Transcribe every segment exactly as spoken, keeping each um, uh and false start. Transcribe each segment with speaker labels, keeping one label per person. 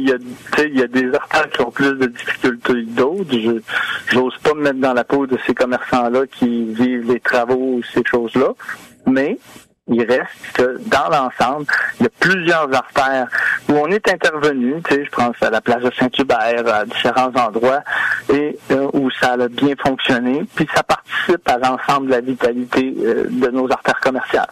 Speaker 1: il y a, tu sais, il y a des artères qui ont plus de difficultés que d'autres. Je, j'ose pas me mettre dans la peau de ces commerçants-là qui vivent les travaux ou ces choses-là. Mais, il reste que, dans l'ensemble, il y a plusieurs artères où on est intervenu, tu sais, je pense à la place de Saint-Hubert, à différents endroits, et euh, où ça a bien fonctionné, puis ça participe à l'ensemble de la vitalité euh, de nos artères commerciales.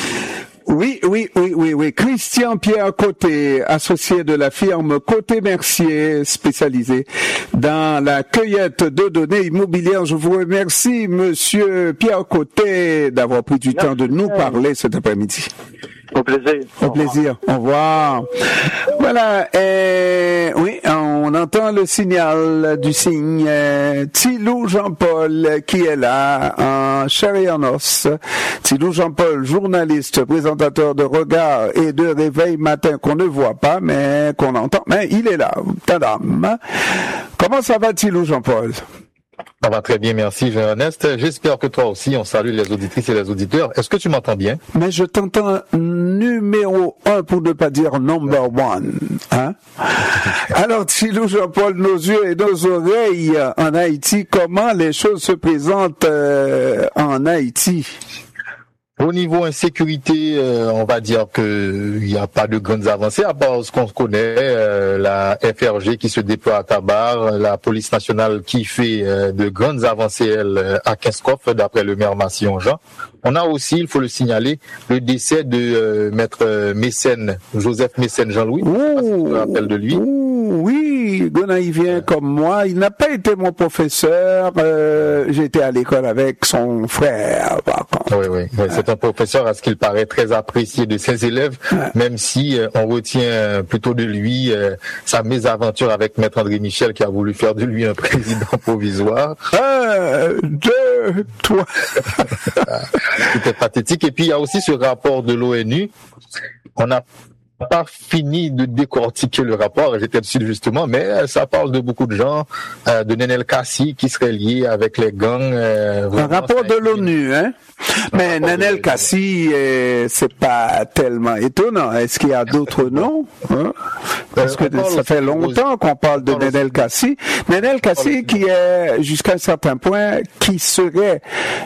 Speaker 2: Oui, oui, oui, oui, oui. Christian Pierre Côté, associé de la firme Côté Mercier, spécialisé dans la cueillette de données immobilières. Je vous remercie, monsieur Pierre Côté, d'avoir pris du Merci. temps de nous parler cet après-midi.
Speaker 1: Au plaisir.
Speaker 2: Au plaisir. Au revoir. Voilà. Et oui, on entend le signal du signe. Euh, Thilou Jean-Paul qui est là en chair et en os. Thilou Jean-Paul, journaliste, présentateur de Regard et de Réveil Matin qu'on ne voit pas, mais qu'on entend. Mais il est là. Tadam. Comment ça va, Thilou Jean-Paul?
Speaker 3: Ça va très bien, merci Jean-Ernest. J'espère que toi aussi, on salue les auditrices et les auditeurs. Est-ce que tu m'entends bien?
Speaker 2: Mais je t'entends numéro un, pour ne pas dire number one. Hein? Alors, Thilou Jean-Paul, nos yeux et nos oreilles en Haïti, comment les choses se présentent euh, en Haïti?
Speaker 3: Au niveau insécurité, euh, on va dire que il n'y a pas de grandes avancées, à part ce qu'on connaît, euh, la F R G qui se déploie à Tabar, la police nationale qui fait euh, de grandes avancées elle, à Kinskov, d'après le maire Massillon-Jean. On a aussi, il faut le signaler, le décès de euh, maître euh, Mécène, Joseph Mécène Jean-Louis, je sais pas si tu te rappelles de lui.
Speaker 2: Ouh, oui, Gonaïvien comme moi, il n'a pas été mon professeur, euh, j'étais à l'école avec son frère, par contre.
Speaker 3: Oui, oui, oui. C'est un professeur, à ce qu'il paraît, très apprécié de ses élèves, ouais. Même si euh, on retient plutôt de lui euh, sa mésaventure avec maître André Michel qui a voulu faire de lui un président provisoire.
Speaker 2: Un, deux, trois.
Speaker 3: C'était pathétique. Et puis il y a aussi ce rapport de l'ONU. On a pas fini de décortiquer le rapport, j'étais dessus justement, mais ça parle de beaucoup de gens, euh, de Nenel Kassi qui serait lié avec les gangs. Euh,
Speaker 2: un rapport de l'ONU, hein? Mais Nenel Kassi, euh, c'est pas tellement étonnant. Est-ce qu'il y a d'autres noms? Hein? Parce que ça fait longtemps qu'on parle de Nenel Kassi. Nenel Kassi qui est, jusqu'à un certain point, qui serait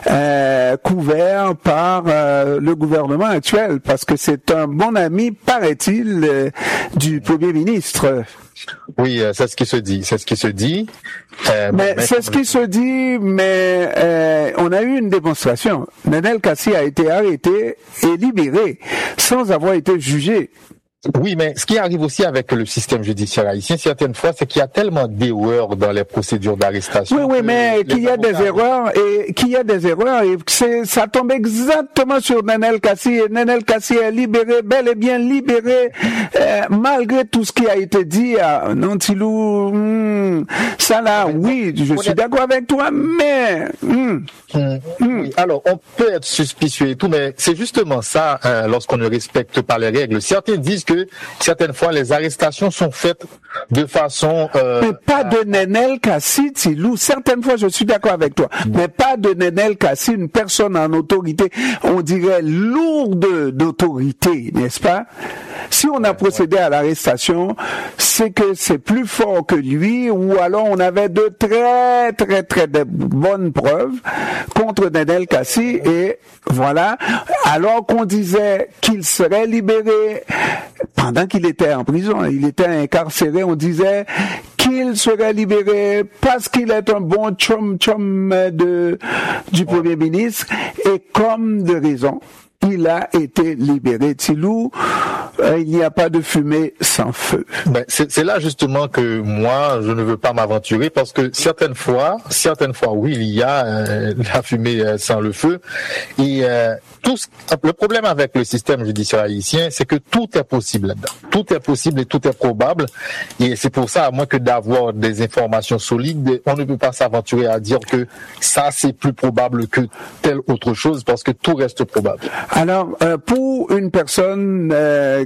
Speaker 2: euh, couvert par euh, le gouvernement actuel, parce que c'est un bon ami, paraît-il, euh, du Premier ministre.
Speaker 3: Oui, c'est ce qui se dit, c'est ce qui se dit.
Speaker 2: Euh, mais mais c'est ce qui se dit, mais euh, on a eu une démonstration. Nenel Kassi a été arrêté et libéré sans avoir été jugé.
Speaker 3: Oui, mais ce qui arrive aussi avec le système judiciaire haïtien, certaines fois, c'est qu'il y a tellement d'erreurs dans les procédures d'arrestation.
Speaker 2: Oui, oui, mais qu'il y a des erreurs et qu'il y a des erreurs et c'est, ça tombe exactement sur Nenel Kassi et Nenel Kassi est libéré, bel et bien libéré, euh, malgré tout ce qui a été dit à Nantilou. Hmm, ça là, oui, je suis d'accord avec toi, mais... Hmm,
Speaker 3: hmm, oui, alors, on peut être suspicieux et tout, mais c'est justement ça, hein, lorsqu'on ne respecte pas les règles. Certains disent que certaines fois les arrestations sont faites de façon euh,
Speaker 2: mais pas de Nenel Kassi, Thilou. Certaines fois je suis d'accord avec toi, mmh. mais pas de Nenel Kassi, une personne en autorité, on dirait lourde d'autorité, n'est-ce pas? Si on a procédé à l'arrestation, c'est que c'est plus fort que lui, ou alors on avait de très très très de bonnes preuves contre Nenel Kassi, et voilà, alors qu'on disait qu'il serait libéré pendant qu'il était en prison, il était incarcéré, on disait qu'il serait libéré parce qu'il est un bon chum-chum de, du Premier ministre, et comme de raison, il a été libéré. Thilou, euh, il n'y a pas de fumée sans feu.
Speaker 3: Ben, c'est, c'est là justement que moi, je ne veux pas m'aventurer, parce que certaines fois, certaines fois, oui, il y a euh, la fumée euh, sans le feu. Et euh, tout ce, le problème avec le système judiciaire haïtien, c'est que tout est possible là-dedans. Tout est possible et tout est probable. Et c'est pour ça, à moins que d'avoir des informations solides, on ne peut pas s'aventurer à dire que ça, c'est plus probable que telle autre chose, parce que tout reste probable.
Speaker 2: Alors, euh, pour une personne euh,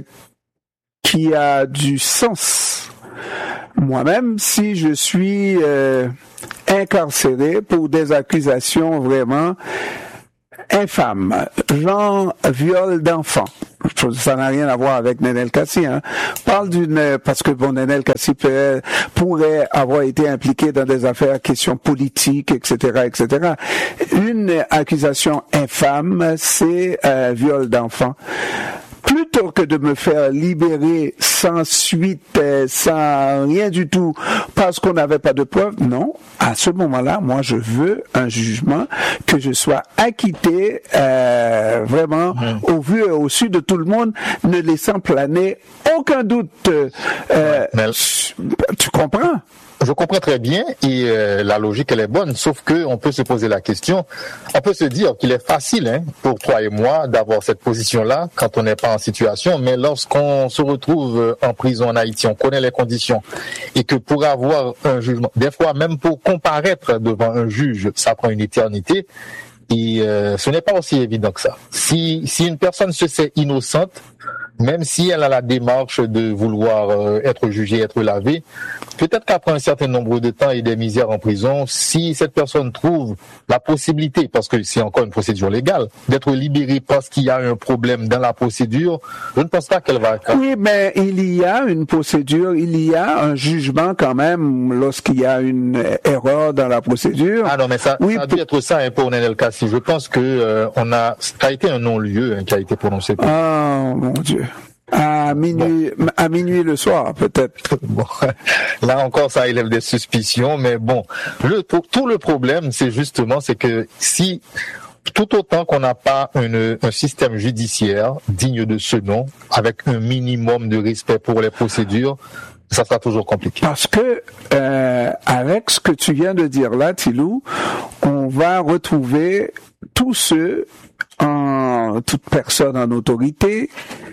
Speaker 2: qui a du sens, moi-même, si je suis euh, incarcéré pour des accusations vraiment infâme, genre viol d'enfant. Ça n'a rien à voir avec Nenel Kassi, hein. Parle d'une, parce que bon, Nenel Kassi peut, pourrait avoir été impliqué dans des affaires, questions politiques, et cetera, et cetera. Une accusation infâme, c'est euh, viol d'enfant. Plutôt que de me faire libérer sans suite, sans rien du tout, parce qu'on n'avait pas de preuves, non. À ce moment-là, moi, je veux un jugement, que je sois acquitté, euh, vraiment, mmh. au vu et au su de tout le monde, ne laissant planer aucun doute. Euh,
Speaker 3: Mais...
Speaker 2: Tu comprends?
Speaker 3: Je comprends très bien et euh, la logique elle est bonne, sauf que on peut se poser la question, on peut se dire qu'il est facile hein, pour toi et moi d'avoir cette position-là quand on n'est pas en situation, mais lorsqu'on se retrouve en prison en Haïti, on connaît les conditions et que pour avoir un jugement, des fois même pour comparaître devant un juge, ça prend une éternité et euh, ce n'est pas aussi évident que ça. Si, si une personne se sait innocente, même si elle a la démarche de vouloir euh, être jugée, être lavée, peut-être qu'après un certain nombre de temps et des misères en prison, si cette personne trouve la possibilité, parce que c'est encore une procédure légale, d'être libérée parce qu'il y a un problème dans la procédure, je ne pense pas qu'elle va...
Speaker 2: Oui, mais il y a une procédure, il y a un jugement quand même lorsqu'il y a une erreur dans la procédure.
Speaker 3: Ah non, mais ça,
Speaker 2: oui,
Speaker 3: ça a dû être ça hein, pour Nenel Kassi. Je pense que euh, on a, ça a été un non-lieu hein, qui a été prononcé. Pour...
Speaker 2: Oh mon Dieu. À minuit, bon. à minuit le soir, peut-être.
Speaker 3: Bon, là encore, ça élève des suspicions, mais bon, le, tout le problème, c'est justement, c'est que si, tout autant qu'on n'a pas une, un système judiciaire digne de ce nom, avec un minimum de respect pour les procédures, ça sera toujours compliqué.
Speaker 2: Parce que, euh, avec ce que tu viens de dire là, Tilou, on va retrouver tous ceux en toute personne en autorité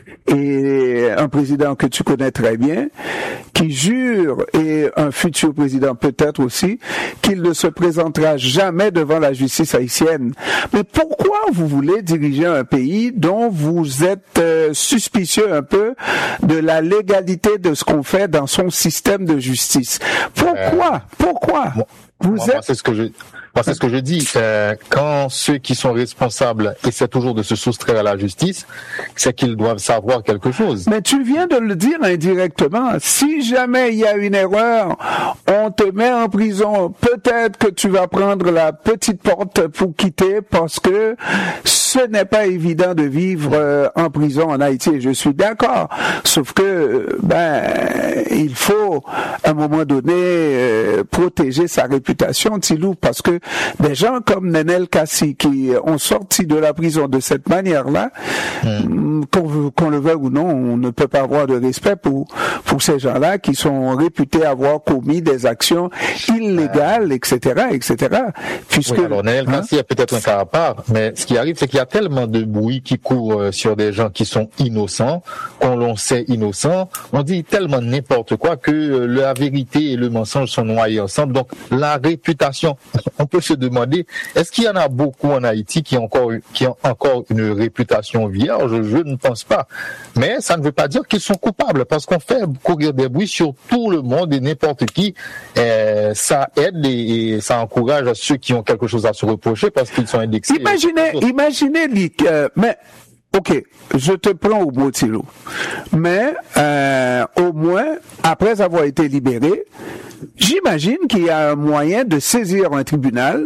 Speaker 2: et un président que tu connais très bien qui jure, et un futur président peut-être aussi, qu'il ne se présentera jamais devant la justice haïtienne. Mais pourquoi vous voulez diriger un pays dont vous êtes euh, suspicieux un peu de la légalité de ce qu'on fait dans son système de justice? Pourquoi? Euh, pourquoi?
Speaker 3: Bon,
Speaker 2: vous
Speaker 3: moi,
Speaker 2: êtes...
Speaker 3: moi, c'est ce que je... Moi, c'est ce que je dis. Euh, quand ceux qui sont responsables essaient toujours de se soustraire à la justice, c'est qu'ils doivent savoir quelque chose.
Speaker 2: Mais tu viens de le dire indirectement. Si jamais il y a une erreur, on te met en prison. Peut-être que tu vas prendre la petite porte pour quitter parce que ce n'est pas évident de vivre euh, en prison en Haïti. Je suis d'accord. Sauf que, ben, il faut, à un moment donné, euh, protéger sa réputation, Tilou, parce que des gens comme Nenel Kassi qui ont sorti de la prison de cette manière-là, mmh. qu'on, qu'on le veuille ou non, on ne peut pas avoir de respect pour pour ces gens-là qui sont réputés avoir commis des actions illégales, et cetera, et cetera. Puisque
Speaker 3: oui, alors Nenel Kassi hein? est peut-être un cas à part, mais ce qui arrive, c'est qu'il y a tellement de bruit qui court sur des gens qui sont innocents, qu'on l'on sait innocents, on dit tellement n'importe quoi que la vérité et le mensonge sont noyés ensemble. Donc la réputation, on peut se demander, est-ce qu'il y en a beaucoup en Haïti qui ont encore, qui ont encore une réputation vierge? Je ne pense pas. Mais ça ne veut pas dire qu'ils sont coupables, parce qu'on fait courir des bruits sur tout le monde et n'importe qui. Euh, ça aide et, et ça encourage à ceux qui ont quelque chose à se reprocher parce qu'ils sont indexés.
Speaker 2: Imaginez, imaginez, Lick, euh, mais ok, je te prends au mot, Thilo. Mais euh, au moins, après avoir été libéré, j'imagine qu'il y a un moyen de saisir un tribunal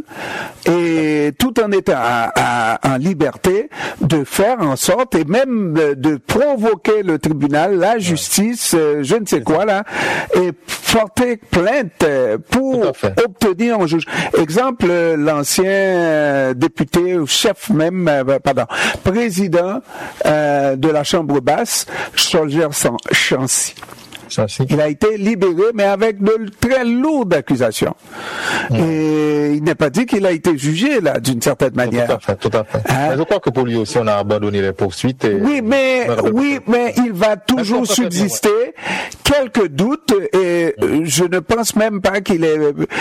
Speaker 2: et tout en étant à, à, en liberté, de faire en sorte et même de, de provoquer le tribunal, la justice, euh, je ne sais quoi là, et porter plainte pour obtenir un juge. Exemple, l'ancien député, chef même, euh, pardon, président euh, de la Chambre basse, Soldier Chancy. Il a été libéré, mais avec de très lourdes accusations. Mmh. Et il n'est pas dit qu'il a été jugé, là, d'une certaine manière.
Speaker 3: Tout à fait, tout à fait. Hein? Mais je crois que pour lui aussi, on a abandonné les poursuites. Et...
Speaker 2: Oui, mais, oui, mais il va toujours subsister ouais. quelques doutes, et mmh. je ne pense même pas qu'il est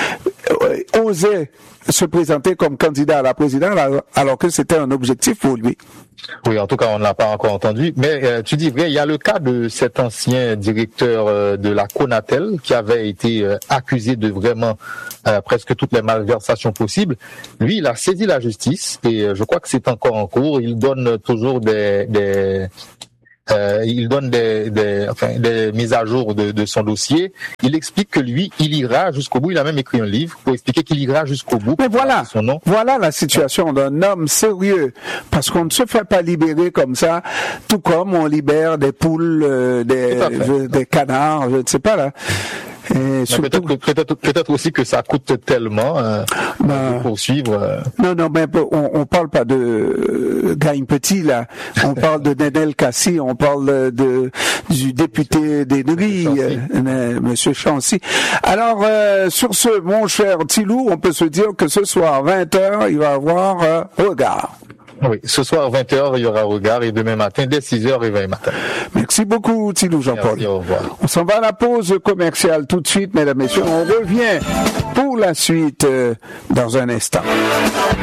Speaker 2: euh, osait se présenter comme candidat à la présidence alors, alors que c'était un objectif pour lui.
Speaker 3: Oui, en tout cas, on ne l'a pas encore entendu. Mais euh, tu dis vrai, il y a le cas de cet ancien directeur euh, de la Conatel qui avait été euh, accusé de vraiment euh, presque toutes les malversations possibles. Lui, il a saisi la justice et euh, je crois que c'est encore en cours. Il donne toujours des... des Euh, il donne des, des, enfin, des mises à jour de, de son dossier. Il explique que lui, il ira jusqu'au bout. Il a même écrit un livre pour expliquer qu'il ira jusqu'au bout.
Speaker 2: Mais voilà,
Speaker 3: son nom.
Speaker 2: Voilà la situation d'un homme sérieux, parce qu'on ne se fait pas libérer comme ça, tout comme on libère des poules, euh, des, euh, des canards, je ne sais pas là. Et surtout...
Speaker 3: peut-être, peut-être, peut-être aussi que ça coûte tellement euh, ben, de poursuivre. Euh...
Speaker 2: Non, non, mais on, on parle pas de euh, Gagne Petit là. On parle de Nenel Kassi, on parle de du député d'Ennery, euh, Monsieur Chancy. Alors euh, sur ce, mon cher Tilou, on peut se dire que ce soir vingt heures, il va y avoir euh, Regard.
Speaker 3: Oui, ce soir vingt heures, il y aura Regard et demain matin dès six heures, réveil matin.
Speaker 2: Merci beaucoup, Tilou Jean-Paul.
Speaker 3: Merci, au revoir.
Speaker 2: On s'en va à la pause commerciale tout de suite, mesdames et messieurs. On revient pour la suite euh, dans un instant.